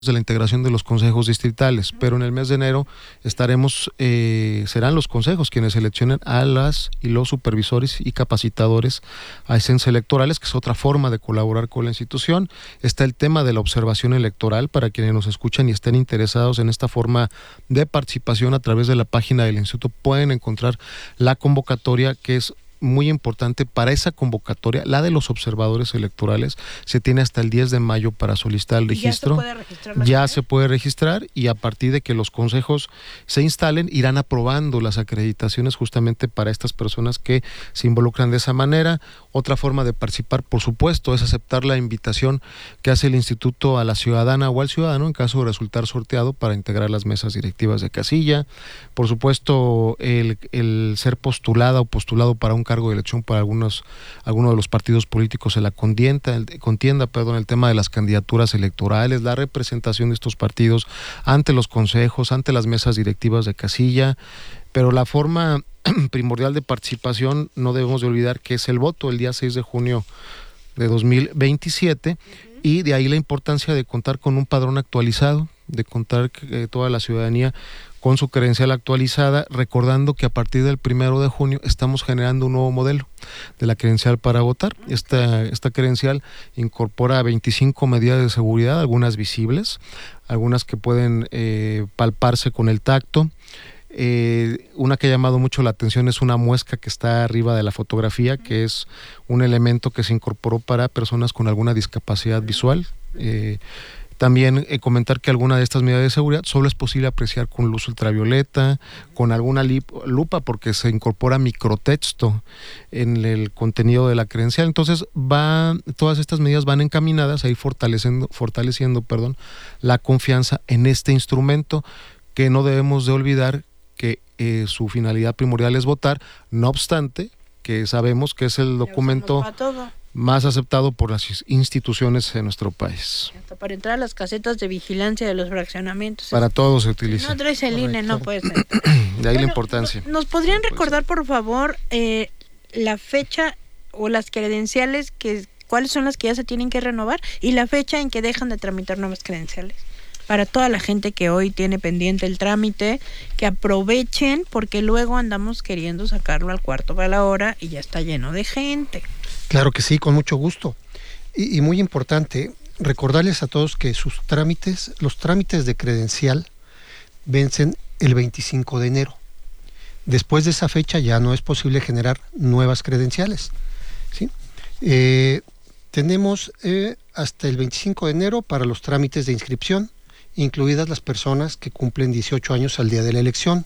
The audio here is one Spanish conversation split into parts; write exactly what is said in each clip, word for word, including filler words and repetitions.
de la integración de los consejos distritales, pero en el mes de enero estaremos, eh, serán los consejos quienes seleccionen a las y los supervisores y capacitadores a ascensos electorales, que es otra forma de colaborar con la institución. Está el tema de la observación electoral para quienes nos escuchan y estén interesados en esta forma de participación. A través de la página del instituto pueden encontrar la convocatoria, que es muy importante. Para esa convocatoria, la de los observadores electorales, se tiene hasta el diez de mayo para solicitar el registro. ¿Ya se puede registrar? Ya se puede registrar, y a partir de que los consejos se instalen, irán aprobando las acreditaciones justamente para estas personas que se involucran de esa manera. Otra forma de participar, por supuesto, es aceptar la invitación que hace el instituto a la ciudadana o al ciudadano en caso de resultar sorteado para integrar las mesas directivas de casilla. Por supuesto, el, el ser postulada o postulado para un cargo de elección para algunos, algunos de los partidos políticos en la contienda, el, contienda, perdón, el tema de las candidaturas electorales, la representación de estos partidos ante los consejos, ante las mesas directivas de casilla. Pero la forma primordial de participación, no debemos de olvidar que es el voto el día seis de junio de dos mil veintisiete, uh-huh. Y de ahí la importancia de contar con un padrón actualizado, de contar que eh, toda la ciudadanía con su credencial actualizada, recordando que a partir del primero de junio estamos generando un nuevo modelo de la credencial para votar. Esta, esta credencial incorpora veinticinco medidas de seguridad, algunas visibles, algunas que pueden eh, palparse con el tacto. Eh, una que ha llamado mucho la atención es una muesca que está arriba de la fotografía, que es un elemento que se incorporó para personas con alguna discapacidad visual. Eh, También eh, comentar que alguna de estas medidas de seguridad solo es posible apreciar con luz ultravioleta, con alguna lip- lupa, porque se incorpora microtexto en el contenido de la credencial. Entonces, va, todas estas medidas van encaminadas a ir fortaleciendo, fortaleciendo, perdón, la confianza en este instrumento, que no debemos de olvidar que eh, su finalidad primordial es votar. No obstante, que sabemos que es el documento más aceptado por las instituciones en nuestro país. Hasta para entrar a las casetas de vigilancia de los fraccionamientos. Para todo se utiliza. Si no traes el I N E, no puedes entrar. De ahí bueno, la importancia. ¿Nos podrían recordar, por favor, eh, la fecha o las credenciales, que cuáles son las que ya se tienen que renovar, y la fecha en que dejan de tramitar nuevas credenciales? Para toda la gente que hoy tiene pendiente el trámite, que aprovechen, porque luego andamos queriendo sacarlo al cuarto para la hora y ya está lleno de gente. Claro que sí, con mucho gusto. Y, y muy importante, recordarles a todos que sus trámites, los trámites de credencial, vencen el veinticinco de enero. Después de esa fecha ya no es posible generar nuevas credenciales, ¿sí? Eh, tenemos eh, hasta el veinticinco de enero para los trámites de inscripción, incluidas las personas que cumplen dieciocho años al día de la elección.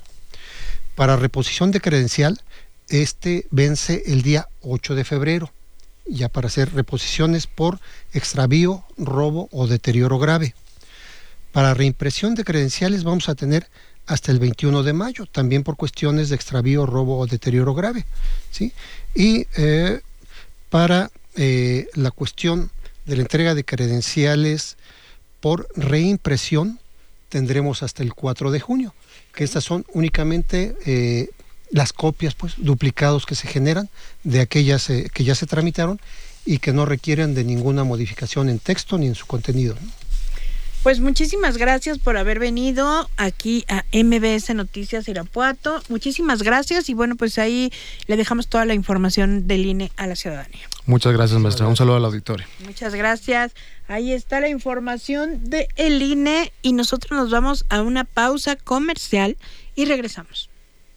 Para reposición de credencial, este vence el día ocho de febrero, ya para hacer reposiciones por extravío, robo o deterioro grave. Para reimpresión de credenciales vamos a tener hasta el veintiuno de mayo, también por cuestiones de extravío, robo o deterioro grave, ¿sí? Y eh, para eh, la cuestión de la entrega de credenciales por reimpresión, tendremos hasta el cuatro de junio, que estas son únicamente eh, las copias, pues, duplicados que se generan de aquellas eh, que ya se tramitaron y que no requieren de ninguna modificación en texto ni en su contenido, ¿no? Pues muchísimas gracias por haber venido aquí a M B S Noticias Irapuato. Muchísimas gracias, y bueno, pues ahí le dejamos toda la información del I N E a la ciudadanía. Muchas gracias, maestra. Un saludo al auditorio. Muchas gracias. Ahí está la información del I N E, y nosotros nos vamos a una pausa comercial y regresamos.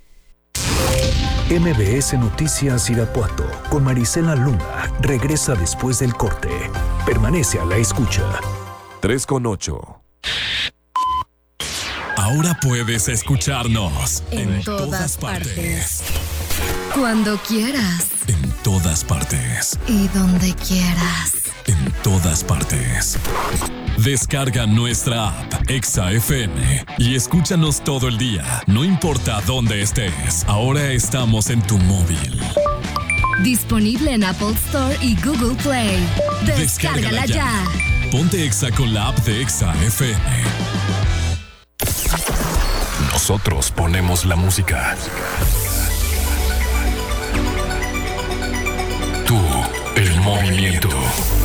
M B S Noticias Irapuato con Marisela Luna regresa después del corte. Permanece a la escucha. tres con ocho. Ahora puedes escucharnos en, en todas, todas partes. partes. Cuando quieras. En todas partes. Y donde quieras. En todas partes. Descarga nuestra app Exa F M y escúchanos todo el día, no importa dónde estés. Ahora estamos en tu móvil. Disponible en Apple Store y Google Play. Descárgala, Descárgala ya. ya. Ponte Exa con la app de Exa F M. Nosotros ponemos la música. Tú, el movimiento.